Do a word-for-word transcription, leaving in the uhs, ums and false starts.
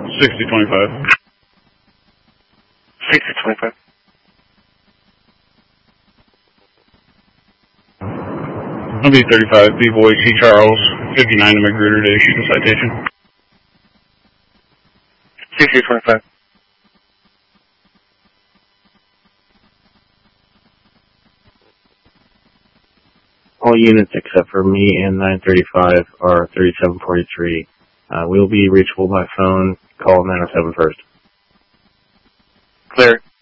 sixty twenty-five. sixty twenty-five. I'll be thirty-five, B-Boy, C. Charles, fifty-nine to Magruder to issue the citation. sixty twenty-five. All units except for me and nine thirty-five are thirty-seven forty-three. Uh, we'll be reachable by phone. Call nine oh seven first. Clear.